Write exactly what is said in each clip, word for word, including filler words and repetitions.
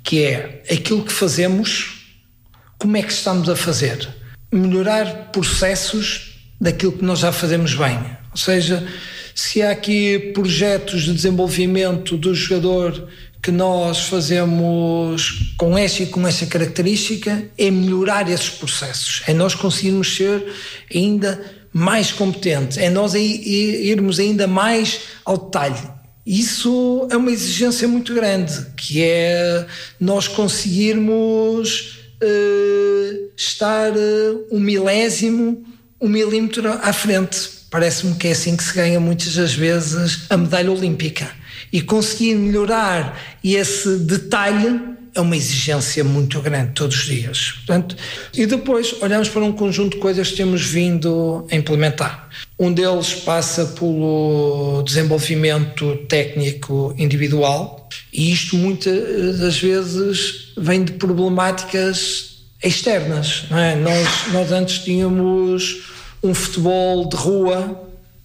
que é aquilo que fazemos, como é que estamos a fazer? Melhorar processos daquilo que nós já fazemos bem. Ou seja, se há aqui projetos de desenvolvimento do jogador que nós fazemos com esta e com esta característica, é melhorar esses processos, é nós conseguirmos ser ainda mais competentes, é nós irmos ainda mais ao detalhe. Isso é uma exigência muito grande, que é nós conseguirmos uh, estar uh, um milésimo, um milímetro à frente. Parece-me que é assim que se ganha muitas das vezes a medalha olímpica. E conseguir melhorar esse detalhe é uma exigência muito grande todos os dias. Portanto, e depois olhamos para um conjunto de coisas que temos vindo a implementar. Um deles passa pelo desenvolvimento técnico individual, e isto muitas das vezes vem de problemáticas externas, não é? Nós, nós antes tínhamos um futebol de rua,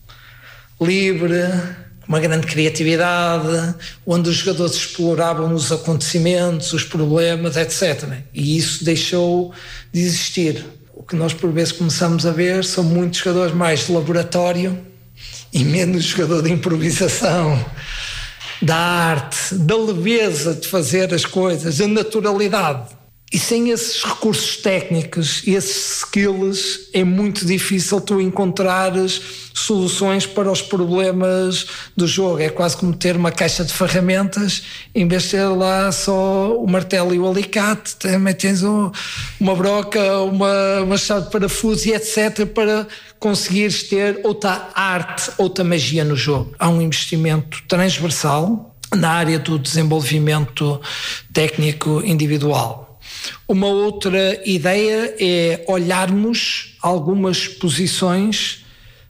livre, uma grande criatividade, onde os jogadores exploravam os acontecimentos, os problemas, etcétera. E isso deixou de existir. O que nós por vezes começamos a ver são muitos jogadores mais de laboratório e menos jogador de improvisação, da arte, da leveza de fazer as coisas, da naturalidade. E sem esses recursos técnicos e esses skills é muito difícil tu encontrares soluções para os problemas do jogo. É quase como ter uma caixa de ferramentas, em vez de ter lá só o martelo e o alicate, também tens um, uma broca, uma, uma chave de parafuso e etcétera para conseguires ter outra arte, outra magia no jogo. Há um investimento transversal na área do desenvolvimento técnico individual. Uma outra ideia é olharmos algumas posições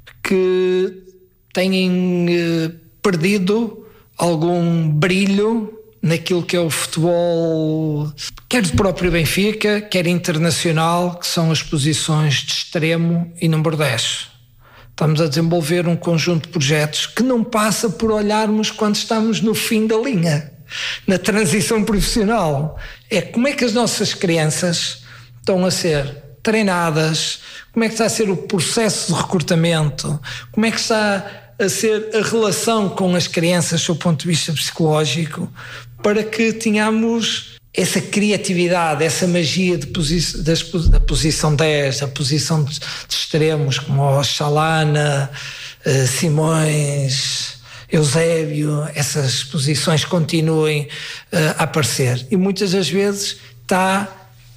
que têm eh, perdido algum brilho naquilo que é o futebol, quer do próprio Benfica, quer internacional, que são as posições de extremo e número dez. Estamos a desenvolver um conjunto de projetos que não passa por olharmos quando estamos no fim da linha, na transição profissional. É como é que as nossas crianças estão a ser treinadas, como é que está a ser o processo de recrutamento, como é que está a ser a relação com as crianças do ponto de vista psicológico, para que tenhamos essa criatividade, essa magia de posi- das, da posição dez, da posição de, de extremos, como o Chalana, uh, Simões, Eusébio, essas posições continuem uh, a aparecer. E muitas das vezes está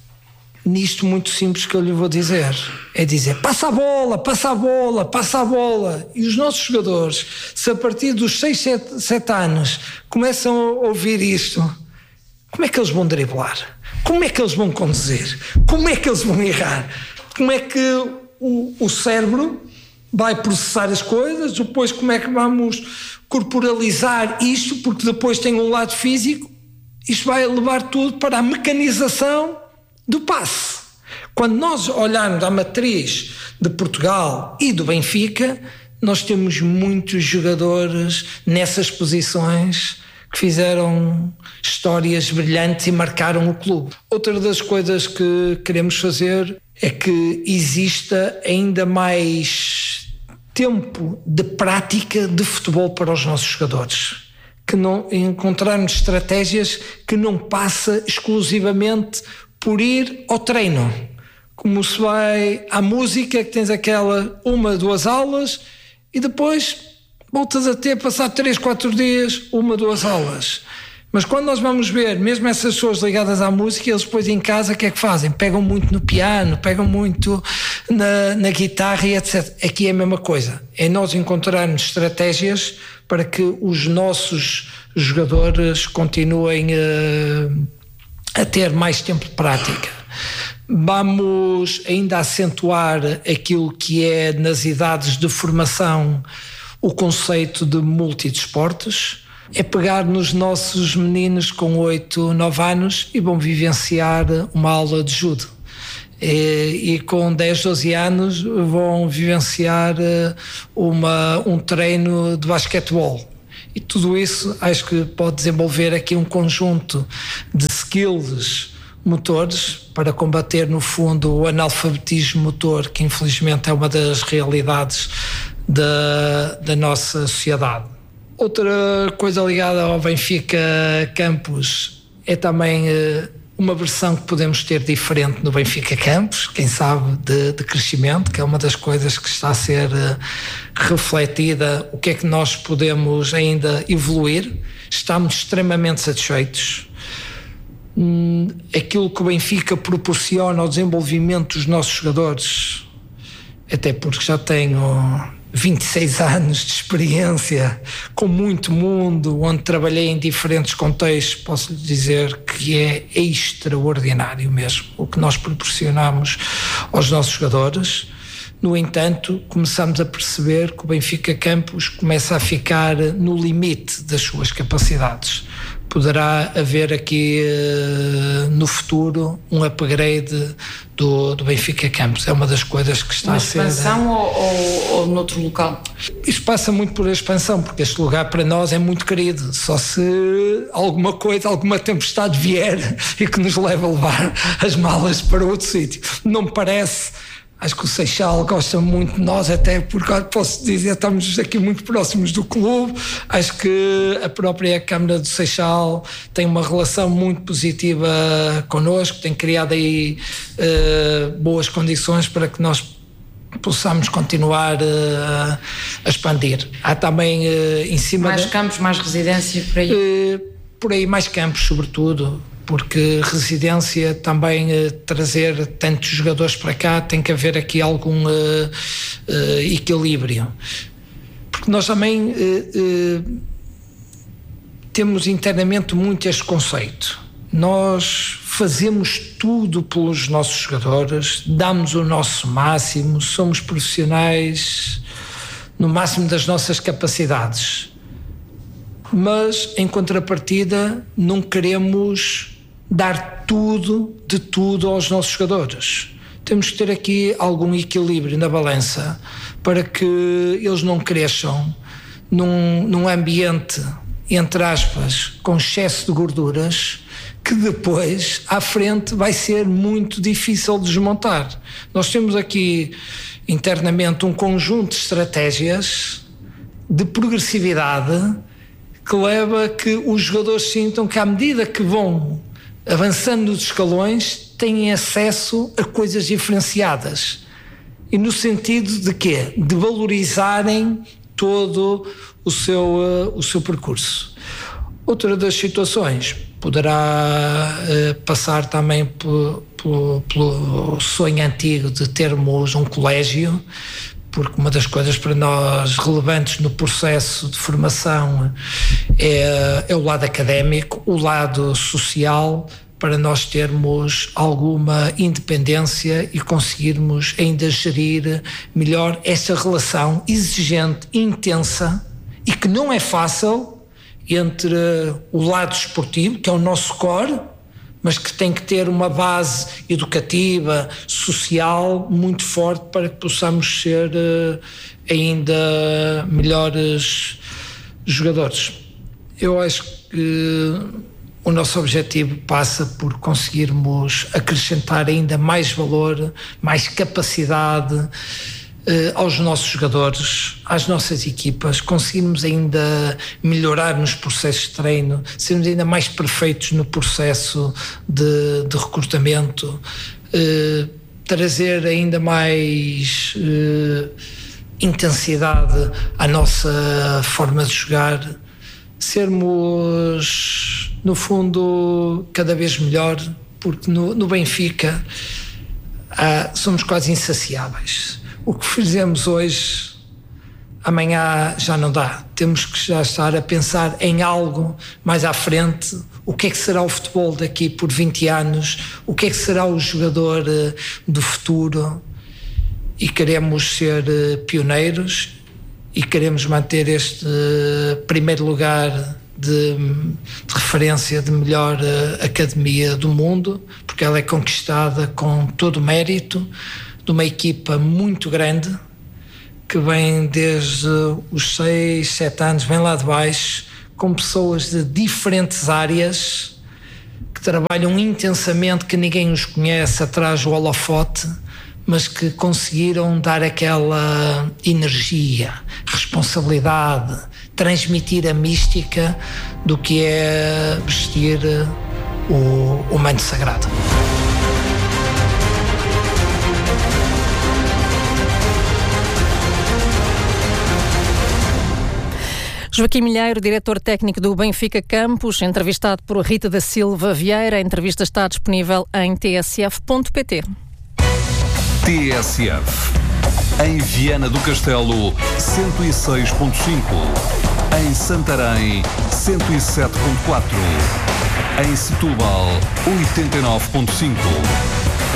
nisto muito simples que eu lhe vou dizer. É dizer, passa a bola, passa a bola, passa a bola. E os nossos jogadores, se a partir dos seis, sete anos começam a ouvir isto, como é que eles vão driblar? Como é que eles vão conduzir? Como é que eles vão errar? Como é que o, o cérebro vai processar as coisas? Depois como é que vamos corporalizar isto, porque depois tem um lado físico. Isto vai levar tudo para a mecanização do passe. Quando nós olharmos a matriz de Portugal e do Benfica, nós temos muitos jogadores nessas posições que fizeram histórias brilhantes e marcaram o clube. Outra das coisas que queremos fazer é que exista ainda mais tempo de prática de futebol para os nossos jogadores, que não encontrarmos estratégias que não passa exclusivamente por ir ao treino, como se vai à música, que tens aquela uma, duas aulas e depois voltas a ter, passar três, quatro dias, uma, duas aulas. Mas quando nós vamos ver, mesmo essas pessoas ligadas à música, eles depois em casa o que é que fazem? Pegam muito no piano, pegam muito na, na guitarra e etcétera. Aqui é a mesma coisa, é nós encontrarmos estratégias para que os nossos jogadores continuem a, a ter mais tempo de prática. Vamos ainda acentuar aquilo que é nas idades de formação o conceito de multidesportos. É pegar nos nossos meninos com oito, nove anos e vão vivenciar uma aula de judo. E, e com dez, doze anos vão vivenciar uma, um treino de basquetebol. E tudo isso acho que pode desenvolver aqui um conjunto de skills motores para combater, no fundo, o analfabetismo motor, que infelizmente é uma das realidades da, da nossa sociedade. Outra coisa ligada ao Benfica Campus é também uh, uma versão que podemos ter diferente no Benfica Campus, quem sabe, de, de crescimento, que é uma das coisas que está a ser uh, refletida, o que é que nós podemos ainda evoluir. Estamos extremamente satisfeitos. Hum, aquilo que o Benfica proporciona ao desenvolvimento dos nossos jogadores, até porque já tenho vinte e seis anos de experiência com muito mundo, onde trabalhei em diferentes contextos, posso lhe dizer que é extraordinário mesmo o que nós proporcionamos aos nossos jogadores. No entanto, começamos a perceber que o Benfica Campus começa a ficar no limite das suas capacidades. Poderá haver aqui no futuro um upgrade do, do Benfica Campus. É uma das coisas que está uma a ser... Uma expansão ou, ou, ou noutro local? Isto passa muito por a expansão, porque este lugar para nós é muito querido. Só se alguma coisa, alguma tempestade vier e que nos leve a levar as malas para outro sítio. Não me parece... Acho que o Seixal gosta muito de nós, até porque posso dizer, estamos aqui muito próximos do clube. Acho que a própria Câmara do Seixal tem uma relação muito positiva connosco, tem criado aí uh, boas condições para que nós possamos continuar uh, a expandir. Há também uh, em cima... Mais de, campos, mais residência, por aí? Uh, por aí, mais campos, sobretudo. Porque residência também eh, trazer tantos jogadores para cá, tem que haver aqui algum eh, eh, equilíbrio. Porque nós também eh, eh, temos internamente muito este conceito. Nós fazemos tudo pelos nossos jogadores, damos o nosso máximo, somos profissionais no máximo das nossas capacidades. Mas, em contrapartida, não queremos dar tudo, de tudo aos nossos jogadores. Temos que ter aqui algum equilíbrio na balança para que eles não cresçam num, num ambiente, entre aspas, com excesso de gorduras, que depois, à frente, vai ser muito difícil de desmontar. Nós temos aqui, internamente, um conjunto de estratégias de progressividade que leva a que os jogadores sintam que, à medida que vão avançando nos escalões, têm acesso a coisas diferenciadas. E no sentido de quê? De valorizarem todo o seu, uh, o seu percurso. Outra das situações poderá uh, passar também por, por, pelo sonho antigo de termos um colégio, porque uma das coisas para nós relevantes no processo de formação é, é o lado académico, o lado social, para nós termos alguma independência e conseguirmos ainda gerir melhor essa relação exigente, intensa e que não é fácil entre o lado esportivo, que é o nosso core, mas que tem que ter uma base educativa, social, muito forte para que possamos ser uh, ainda melhores jogadores. Eu acho que o nosso objetivo passa por conseguirmos acrescentar ainda mais valor, mais capacidade uh, aos nossos jogadores, às nossas equipas, conseguirmos ainda melhorar nos processos de treino, sermos ainda mais perfeitos no processo de, de recrutamento, uh, trazer ainda mais uh, intensidade à nossa forma de jogar, sermos, no fundo, cada vez melhor, porque no, no Benfica ah, somos quase insaciáveis. O que fizemos hoje, amanhã já não dá. Temos que já estar a pensar em algo mais à frente. O que é que será o futebol daqui por vinte anos? O que é que será o jogador uh, do futuro? E queremos ser uh, pioneiros e queremos manter este uh, primeiro lugar de, de referência de melhor uh, academia do mundo, porque ela é conquistada com todo o mérito de uma equipa muito grande que vem desde os seis, sete anos, vem lá de baixo, com pessoas de diferentes áreas que trabalham intensamente, que ninguém os conhece atrás do holofote, mas que conseguiram dar aquela energia, responsabilidade, transmitir a mística do que é vestir o, o manto sagrado. Joaquim Milheiro, diretor técnico do Benfica Campos, entrevistado por Rita da Silva Vieira. A entrevista está disponível em t s f ponto p t. T S F. Em Viana do Castelo, cento e seis ponto cinco. Em Santarém, cento e sete ponto quatro. Em Setúbal, oitenta e nove ponto cinco.